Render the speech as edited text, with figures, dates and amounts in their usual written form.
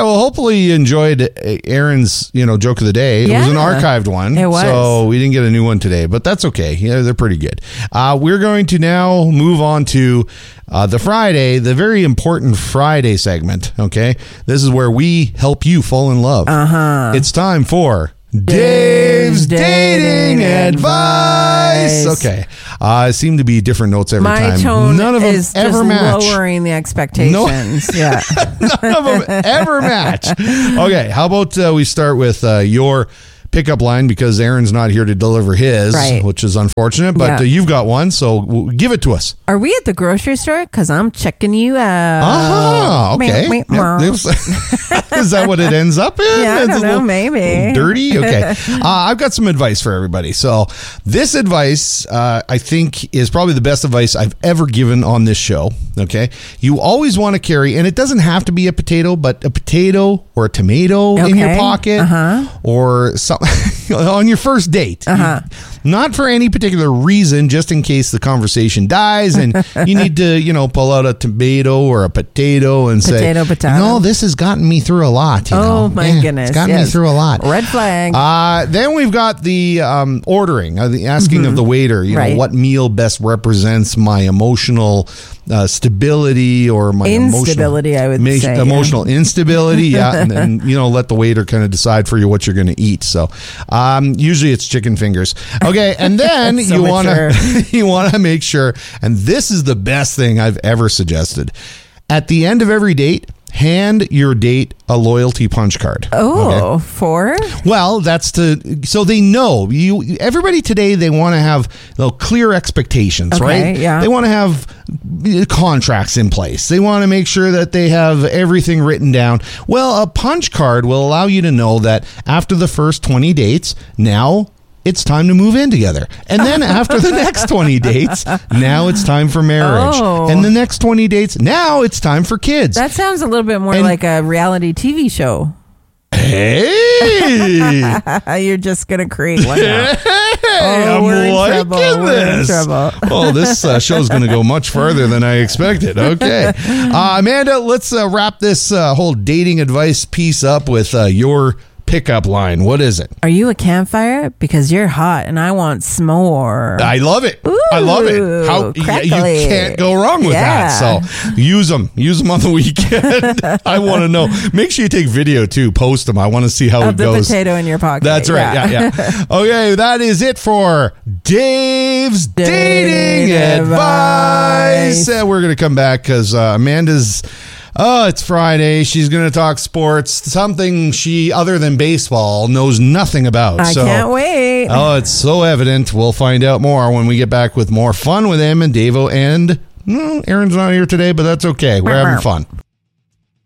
well, hopefully you enjoyed Aaron's, joke of the day. It was an archived one. It was. So we didn't get a new one today, but that's okay. Yeah, they're pretty good. We're going to now move on to the Friday, the very important Friday segment, okay? This is where we help you fall in love. It's time for Dave's Dating Advice. Okay. Seem to be different notes every time. My tone None of them is ever just match. lowering the expectations. Yeah. None of them ever match. Okay, how about we start with your pickup line, because Aaron's not here to deliver his, which is unfortunate, but you've got one, so give it to us. Are we at the grocery store? Because I'm checking you out. Okay. Is that what it ends up in? Yeah, I don't know, maybe. Dirty? Okay. I've got some advice for everybody. So this advice, I think, is probably the best advice I've ever given on this show. Okay. You always want to carry, and it doesn't have to be a potato, but a potato or a tomato in your pocket, or something on your first date. Not for any particular reason, just in case the conversation dies and you need to, pull out a tomato or a potato and say, this has gotten me through a lot. Oh, my goodness. It's gotten me through a lot. Red flag. Then we've got the ordering, the asking of the waiter, what meal best represents my emotional stability or my instability, I would say. Emotional instability, and let the waiter kind of decide for you what you're going to eat. So usually it's chicken fingers. Okay, and then you want to make sure, and this is the best thing I've ever suggested. At the end of every date, hand your date a loyalty punch card. Oh, okay? For? Well, that's so they know you. Everybody today, they want to have clear expectations, right? Yeah. They want to have contracts in place. They want to make sure that they have everything written down. Well, a punch card will allow you to know that after the first 20 dates, now it's time to move in together. And then after the next 20 dates, now it's time for marriage. And the next 20 dates, now it's time for kids. That sounds a little bit more like a reality TV show. Hey! You're just going to create one now. I'm liking this. Oh, this show's going to go much farther than I expected. Okay. Amanda, let's wrap this whole dating advice piece up with your pickup line. What is it? Are you a campfire? Because you're hot and I want s'more. I love it. Ooh, I love it. You can't go wrong with that. So use them on the weekend. I want to know. Make sure you take video too. Post them. I want to see how it goes. The potato in your pocket. That's right. Yeah. Okay, that is it for Dave's Dating Advice. We're going to come back because Amanda's it's Friday. She's going to talk sports, something she, other than baseball, knows nothing about. I can't wait. Oh, it's so evident. We'll find out more when we get back with more fun with him and Davo. And Aaron's not here today, but that's okay. We're having fun.